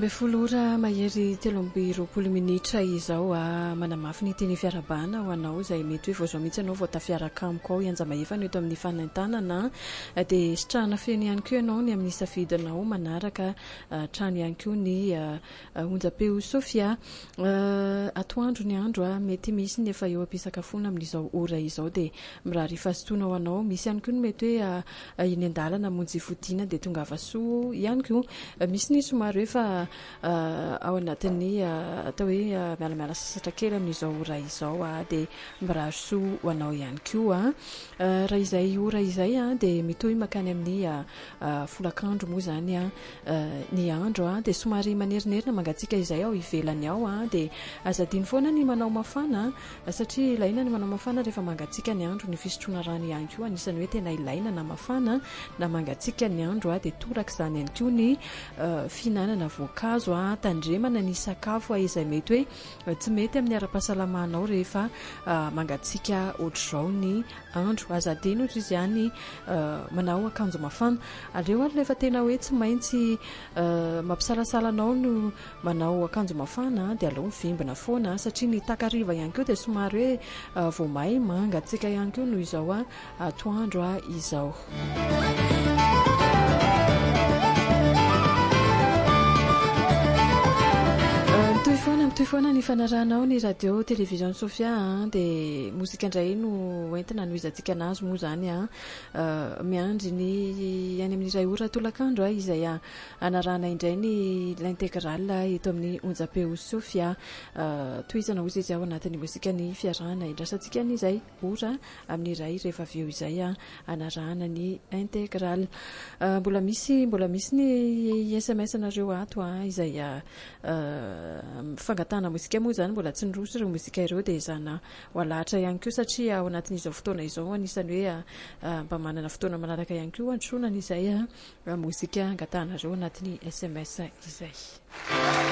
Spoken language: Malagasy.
3:10 mahery 3:20 minitra izao manamafy ny teny fiarabana ho anao izay mety hoe vao zao mihitsy anao vao tafiaraka amiko ao ianja mahefana eto amin'ny fanentanana dia sitrahana feny ihany koa ianao ny amin'ny safidinao manaraka trano ihany koa ny onjapeo Sofia atoandro ny andro mety misy nefa eo ampisakafoana amin'izao ora izao dia mirary fahasotoana ho anao misy ihany koa ny mety hoe iny andalana monjy fodiana dia tonga avasoa ihany koa misy ny somary efa ao anatin'ny atao hoe mialamiala sasatra kely amin'izao ora izao dia mirary soa ho anao ihany koa raha izay ora izay dia mitohy makany amin'ny folakandro moa zany ny andro dia somary manerinerina mangatsika izay ao ivelany ao dia azadiny foana ny manao mafana satria ilaina ny manao mafana rehefa mangatsika ny andro ny fisotroana rano ihany koa anisany hoe tena ilaina na mafana na mangatsika ny andro dia toraka izany ihany koa ny fihinanana voankazo tandremana ny sakafo izay mety hoe tsy mety amin'ny ara-pahasalamanao rehefa mangatsika ohatr'izao ny andro azadiny ohatry izy ihany manao akanjo mafana aleo ary rehefa tena hoe tsy maintsy mampisalasalanao no manao akanjo mafana dia aleo mivimbina foana satria ny takariva ihany koa dia somary hoe vao may mangatsika ihany koa no izao atoandro izao. Mitohy foana ny fanaranao ny radio télévision Sofia dia mozika indray no entina noizantsika anazy moa zany miandry ny any amin'ny iray ora tolakandro izay anarana indray ny l'intégrale eto amin'ny onjapeo Sofia toizana ozy izy ao anatin'ny mozika ny fiarahana indrasantsika n'izay ora amin'ny iray rehefa avy eo izay anarana ny intégrale mbola misy ny SMS anareo ato izay fangatana mozika moa zany mbola tsy niroso ireo mozika ireo dia izana ho alahatra ihany koa satria ao anatin'izao fotoana izao anisany hoe mba manana fotoana malalaka ihany koa antsoina n'izay mozika angatanareo anatin'ny SMS izay.